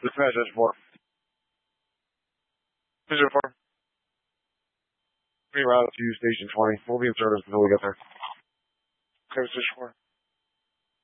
Dispatch 4. Station 4. Reroute to Station 20. We'll be in service until we get there. Okay, Station 4.